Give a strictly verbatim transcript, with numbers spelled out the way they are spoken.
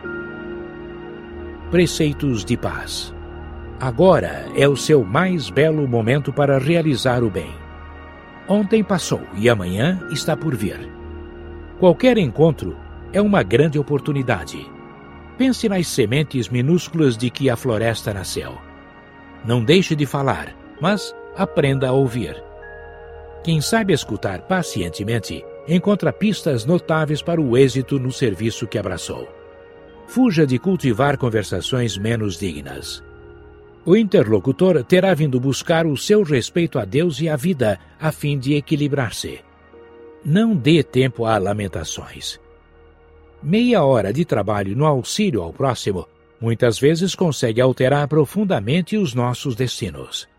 Preceitos de paz. Agora é o seu mais belo momento para realizar o bem. Ontem passou e amanhã está por vir. Qualquer encontro é uma grande oportunidade. Pense nas sementes minúsculas de que a floresta nasceu. Não deixe de falar, mas aprenda a ouvir. Quem sabe escutar pacientemente encontra pistas notáveis para o êxito no serviço que abraçou. Fuja de cultivar conversações menos dignas. O interlocutor terá vindo buscar o seu respeito a Deus e à vida, a fim de equilibrar-se. Não dê tempo a lamentações. Meia hora de trabalho no auxílio ao próximo muitas vezes consegue alterar profundamente os nossos destinos.